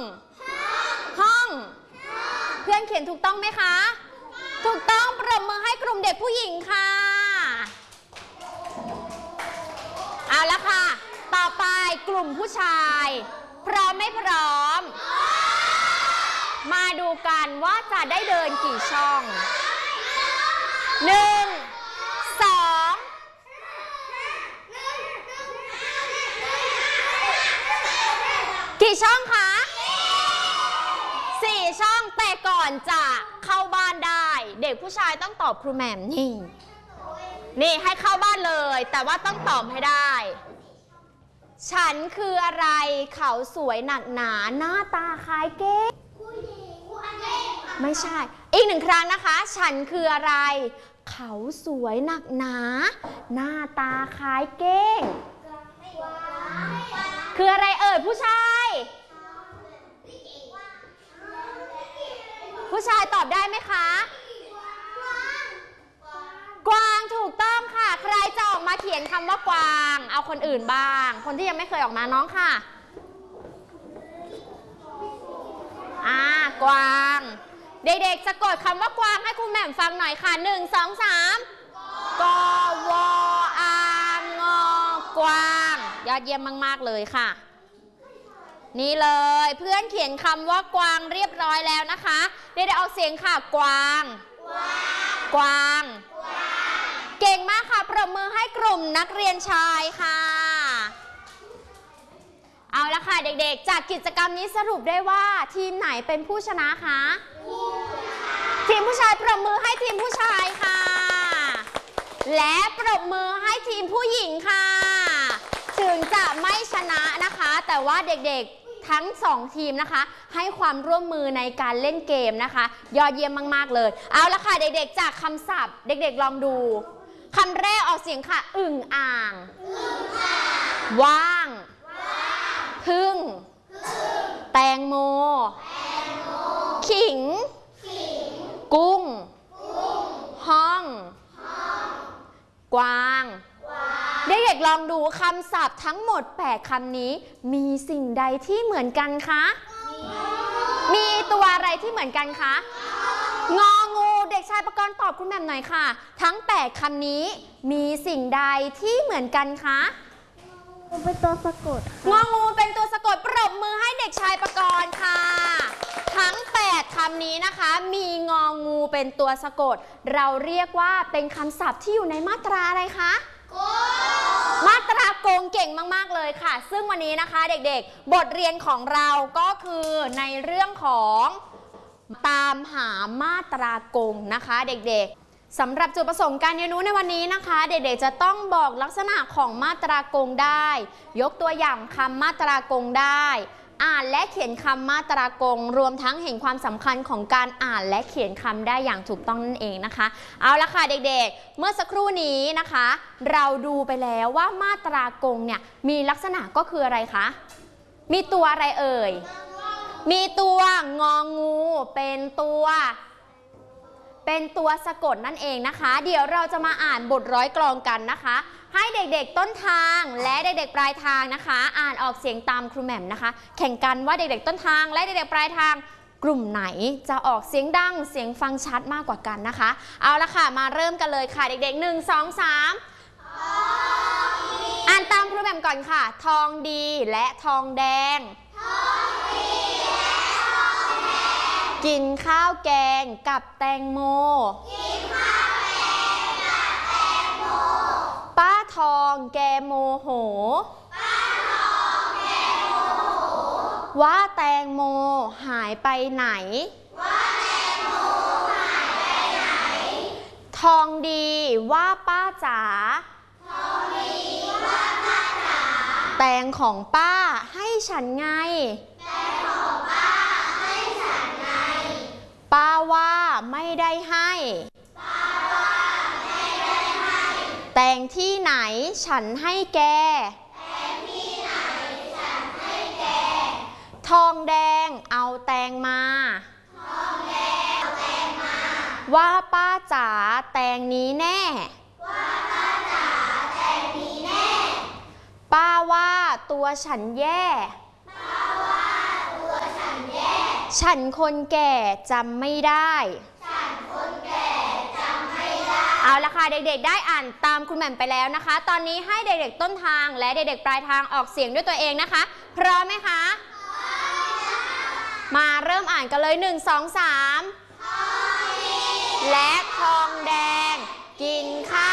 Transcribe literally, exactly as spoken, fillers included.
ห้องเพื่อนเขียนถูกต้องไหมคะถูกต้องปรบมือให้กลุ่มเด็กผู้หญิงค่ะเอาละค่ะต่อไปกลุ่มผู้ชายพร้อมไม่พร้อมมาดูกันว่าจะได้เดินกี่ช่องหนึ่งสองกี่ช่องคะสี่ช่องแต่ก่อนจะเข้าบ้านได้เด็กผู้ชายต้องตอบครูแหม่มนี่นี่ให้เข้าบ้านเลยแต่ว่าต้องตอบให้ได้ฉันคืออะไรเขาสวยหนักหนาหน้าตาคล้ายเก้งไม่ใช่อีกหนึ่งครั้งนะคะฉันคืออะไรเขาสวยหนักหนาหน้าตาคล้ายเก้งคืออะไรเอ่ยผู้ชายผู้ชายตอบได้ไหมคะกวางถูกต้องค่ะใครจะออกมาเขียนคำว่ากวางเอาคนอื่นบ้างคนที่ยังไม่เคยออกมาน้องค่ะอ่ากวางเด็กๆสะกดคำว่ากวางให้คุณแหม่มฟังหน่อยค่ะหนึ่งสองสามกวอางอกวางยอดเยี่ยมมากๆเลยค่ะนี่เลยเพื่อนเขียนคำว่ากวางเรียบร้อยแล้วนะคะเด็กๆออกเสียงค่ะกวางกวางเก่งมากค่ะปรบมือให้กลุ่มนักเรียนชายค่ะเอาละค่ะเด็กๆจากกิจกรรมนี้สรุปได้ว่าทีมไหนเป็นผู้ชนะคะทีมผู้ชายปรบมือให้ทีมผู้ชายค่ะและปรบมือให้ทีมผู้หญิงค่ะถึงจะไม่ชนะนะคะแต่ว่าเด็กๆทั้งสองทีมนะคะให้ความร่วมมือในการเล่นเกมนะคะยอดเยี่ยมมากๆเลยเอาละค่ะเด็กๆจากคำศัพท์เด็กๆลองดูคำแรกออกเสียงค่ะอึ่งอ่างว่างพึ่งแตงโมขิงกุ้งห้องกวางเด็กๆลองดูคำศัพท์ทั้งหมดแปดคำนี้มีสิ่งใดที่เหมือนกันคะมีตัวอะไรที่เหมือนกันคะงองูเด็กชายประกรณ์ตอบคุณแหม่มหน่อยค่ะทั้งแปดคำนี้มีสิ่งใดที่เหมือนกันคะเป็นตัวสะกดงองูเป็นตัวสะกดปรบมือให้เด็กชายประกรณ์ค่ะทั้งแปดคำนี้นะคะมีงองูเป็นตัวสะกดเราเรียกว่าเป็นคำศัพท์ที่อยู่ในมาตราอะไรคะมาตราโกงเก่งมากๆเลยค่ะซึ่งวันนี้นะคะเด็กๆบทเรียนของเราก็คือในเรื่องของตามหามาตราโกงนะคะเด็กๆสำหรับจุดประสงค์การเรียนรู้ในวันนี้นะคะเด็กๆจะต้องบอกลักษณะของมาตราโกงได้ยกตัวอย่างคำมาตราโกงได้อ่านและเขียนคำมาตราโกงรวมทั้งเห็นความสำคัญของการอ่านและเขียนคำได้อย่างถูกต้องนั่นเองนะคะเอาละค่ะเด็กๆเมื่อสักครู่นี้นะคะเราดูไปแล้วว่ามาตราโกงเนี่ยมีลักษณะก็คืออะไรคะมีตัวอะไรเอ่ยมีตัวงองูเป็นตัวเป็นตัวสะกดนั่นเองนะคะเดี๋ยวเราจะมาอ่านบทร้อยกลองกันนะคะให้เด็กๆต้นทางและเด็กๆปลายทางนะคะอ่านออกเสียงตามครูแหม่มนะคะแข่งกันว่าเด็กๆต้นทางและเด็กๆปลายทางกลุ่มไหนจะออกเสียงดังเสียงฟังชัดมากกว่ากันนะคะเอาละค่ะมาเริ่มกันเลยค่ะเด็กๆหนึ่ง สอง สามอ่านตามครูแหม่มก่อนค่ะทองดีและทองแดงกินข้าวแกงกับแตงโมป้าทองแกโมโหว่าแตงโมหายไปไหนทองดีว่าป้าจ๋าแตงของป้าให้ฉันไงป้าว่าไม่ได้ให้แตงที่ไหนฉันให้แกทองแดงเอาแตงมาว่าป้าจ๋าแตงนี้แน่ป้าว่าตัวฉันแย่ฉันคนแก่จำไม่ได้ฉันคนแก่จำไม่ได้เอาละค่ะเด็กๆได้อ่านตามคุณแหม่มไปแล้วนะคะตอนนี้ให้เด็กๆต้นทางและเด็กๆปลายทางออกเสียงด้วยตัวเองนะคะพร้อมไหมคะมาเริ่มอ่านกันเลยหนึ่ง สอง สามและทองแดงกินข้า